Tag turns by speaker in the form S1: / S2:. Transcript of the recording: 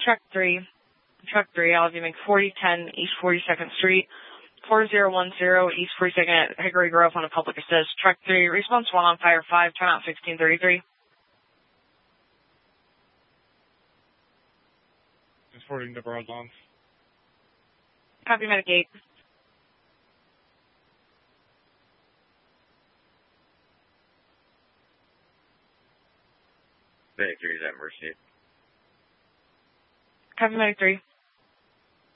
S1: Truck 3, I'll have you make 4010 East 42nd Street, 4010 East 42nd at Hickory Grove on a public assist. Truck 3, response 1 on fire 5, turn out 1633.
S2: Just forwarding to Brazons.
S1: Copy, Medic 8.
S3: Medic 3 is at Mercy.
S1: Copy, Medic 3.